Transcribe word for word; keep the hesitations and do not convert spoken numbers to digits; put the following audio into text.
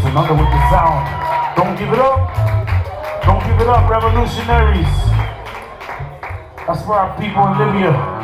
another with the sound. Don't give it up. Don't give it up, revolutionaries. That's for our people in Libya.